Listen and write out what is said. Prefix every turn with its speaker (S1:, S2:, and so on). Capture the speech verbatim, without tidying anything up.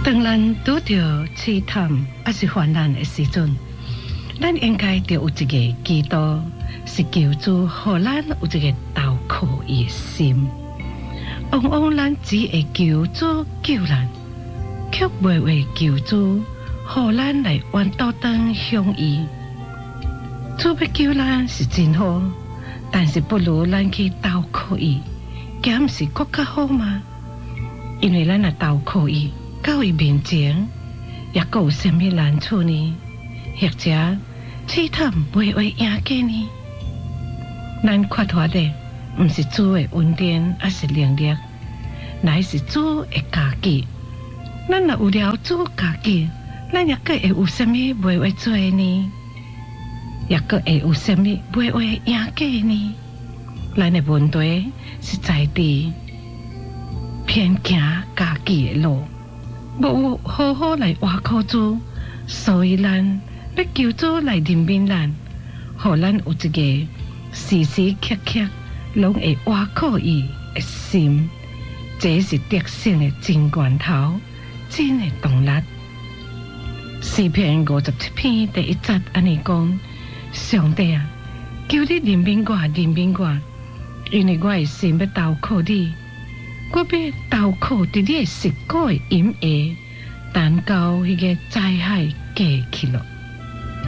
S1: 当咱拄着试探还是患难的时阵，咱应该着有一个祈祷，是求主，互咱有一个投靠伊的心。往往咱只会求主救咱，却袂会求主，互咱来弯倒转向伊。主要救咱是真好，但是不如咱去投靠伊，敢是更较好吗？因为咱若投靠伊，到伊面前，也阁有甚物难处呢？或者试探袂会赢过呢？咱缺乏的，毋是主的恩典，还是能力，乃是主的家己。咱若有了主家己，咱也阁会有甚物袂会做呢？也阁会有甚物袂会赢过呢？咱的问题是在伫偏行家己的路。无有好好来挖靠主，所以咱要求主来怜悯咱，互咱有一个时时刻刻拢会挖靠伊的心，这是得胜的真源头，真的动力。诗篇五十七篇第一节安尼讲：上帝啊，求你怜悯我，怜悯我，因为我的心要投靠你。我要投靠伫你的十个的阴下，但到迄个灾害过去了。